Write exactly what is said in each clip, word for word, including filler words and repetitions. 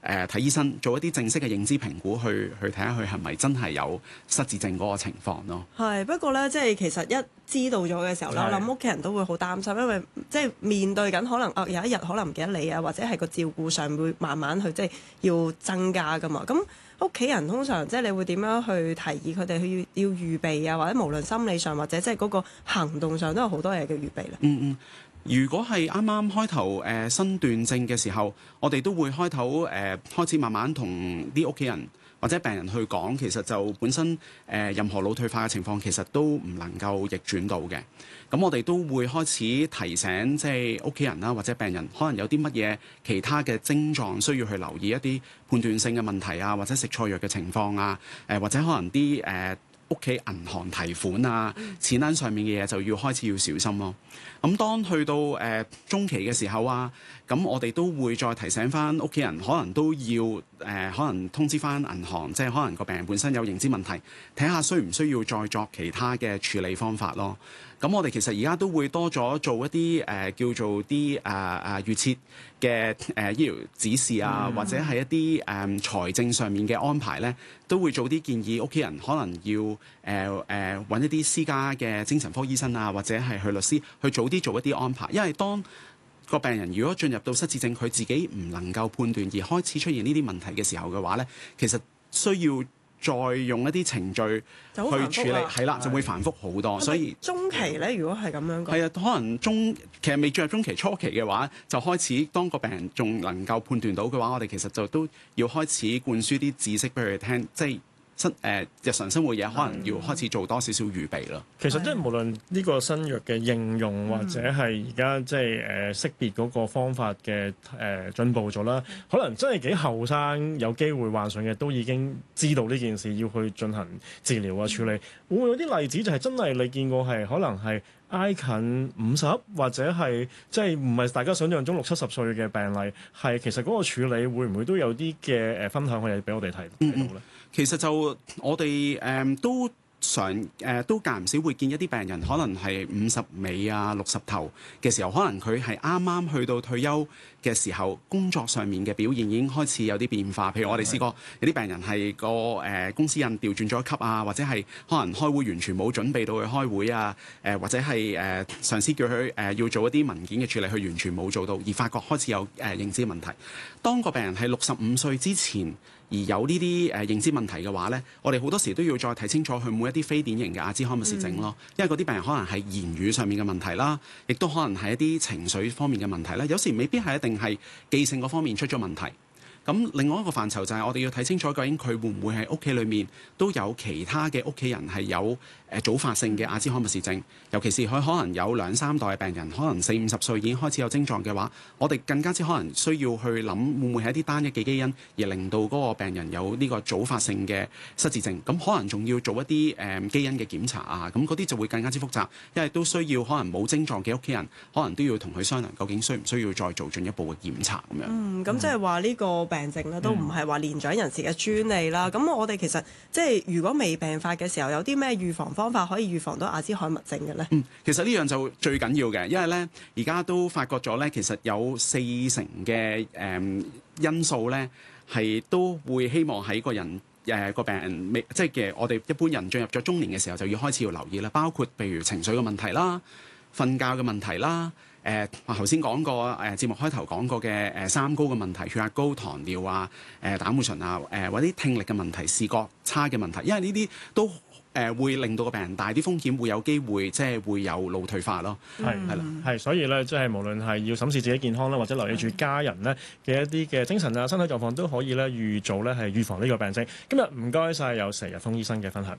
誒睇醫生，做一啲正式嘅認知評估，去去睇下佢係咪真係有失智症嗰個情況咯。 係不過咧，即係其實一知道咗嘅時候咧，我諗屋企人都會好擔心，因為即係面對緊可能啊有一日可能唔記得你啊，或者係個照顧上會慢慢去即係要增加噶嘛。咁屋企人通常即係你會點樣去提議佢哋去要要預備啊，或者無論心理上或者即係嗰個行動上都有好多嘢嘅預備咧。 嗯嗯。如果係啱啱開頭誒、呃、身段症嘅時候，我哋都會開頭誒、呃、開始慢慢同啲屋企人或者病人去講，其實就本身誒、呃、任何腦退化嘅情況，其實都唔能夠逆轉到嘅。咁我哋都會開始提醒即係屋企人啦，或者病人可能有啲乜嘢其他嘅症狀需要去留意一啲判斷性嘅問題啊，或者食錯藥嘅情況啊，誒、呃、或者可能啲誒。呃屋企銀行提款啊，錢銀上面嘅嘢就要開始要小心咯。咁當去到誒、呃、中期嘅時候啊，咁我哋都會再提醒翻屋企人，可能都要誒、呃、可能通知翻銀行，即係可能個病人本身有認知問題，睇下需唔需要再作其他嘅處理方法咯。咁我哋其實而家都會多咗做一啲誒、呃、叫做啲誒誒預設嘅誒醫療指示啊，嗯、或者係一啲誒、呃、財政上面嘅安排咧，都會做啲建議屋企人可能要誒誒揾一啲私家嘅精神科醫生啊，或者係去律師去早啲做一啲安排。因為當個病人如果進入到失智症，佢自己唔能夠判斷而開始出現呢啲問題嘅時候嘅話咧，其實需要再用一啲程序去處理，係啦，就會繁複好多。所以中期咧，如果係咁樣講， 係啊，可能中其實未進入中期初期嘅話，就開始當個病人仲能夠判斷到嘅話，我哋其實就都要開始灌輸啲知識俾佢哋聽，即係。新誒日常生活嘢可能要開始做多少少預備咯。 其實即係無論呢個新藥嘅應用，或者係而家即係誒識別嗰個方法嘅誒進步咗啦，可能真係幾後生有機會患上嘅都已經知道呢件事要去進行治療啊處理。會唔會有啲例子就係真係你見過係可能係挨近五十或者係即係唔係大家想象中六七十歲嘅病例，係其實嗰個處理會唔會都有啲嘅誒分享可以俾我哋睇睇到咧？ 其實就我哋誒、嗯、都常誒、呃、都間唔少會見一啲病人，可能係五十尾啊六十頭嘅時候，可能佢係啱啱去到退休嘅時候，工作上面嘅表現已經開始有啲變化。譬如我哋試過有啲病人係個誒、呃、公司印調轉咗一級啊，或者係可能開會完全冇準備到去開會啊，誒、呃、或者係誒、呃、上司叫佢誒、呃、要做一啲文件嘅處理，佢完全冇做到，而發覺開始有誒、呃、認知問題。當個病人係六十五歲之前，而有呢啲誒認知問題嘅話咧，我哋好多時都要再睇清楚佢冇一啲非典型嘅阿茲海默氏症咯，嗯、因為嗰啲病人可能係言語上面嘅問題啦，亦都可能係一啲情緒方面嘅問題啦，有時未必係一定係記性嗰方面出咗問題。咁另外一個範疇就係我哋要睇清楚究竟佢會唔會喺屋企裏面都有其他嘅屋企人係有誒早發性嘅阿茲海默氏症，尤其是佢可能有兩三代嘅病人，可能四五十歲已經開始有症狀嘅話，我哋更加之可能需要去諗會唔會係一啲單一嘅基因而令到嗰個病人有呢個早發性嘅失智症。咁可能仲要做一啲誒、嗯、基因嘅檢查啊，咁嗰啲就會更加之複雜，因為都需要可能冇症狀嘅屋企人，可能都要同佢商量究竟需唔需要再做進一步嘅檢查咁樣。 嗯，咁即係話呢個病症咧都唔係話年長人士嘅專利啦。咁、嗯、我哋其實即係如果未病發嘅時候，有啲咩預防方法可以預防到阿茲海默症嘅咧？ 嗯，其實呢樣就最緊要嘅，因為咧而家都發覺咗咧，其實有四成嘅誒、嗯、因素咧係都會希望喺個人誒個、呃、病人未即係嘅我哋一般人進入咗中年嘅時候就要開始要留意啦，包括譬如情緒嘅問題啦、瞓覺嘅問題啦。誒，我頭先講過誒、呃、節目開頭講過嘅誒、呃、三高嘅問題，血壓高、糖尿啊、誒、呃、膽固醇啊、誒、呃、或者聽力嘅問題、視覺差嘅問題，因為呢啲都誒、呃、會令到個病人大啲風險，會有機會即係會有腦退化咯。 係係啦，係所以咧，即係無論係要審視自己健康啦，或者留意住家人咧嘅一啲嘅精神啊、身體狀況，都可以咧預早咧係預防呢個病症。今日唔該晒有佘日豐醫生嘅分享。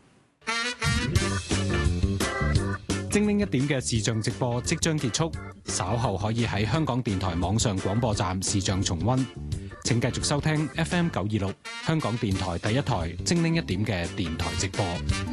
精靈一點嘅視像直播即將結束，稍後可以喺香港電台網上廣播站視像重溫。請繼續收聽 F M 九二六香港電台第一台精靈一點嘅電台直播。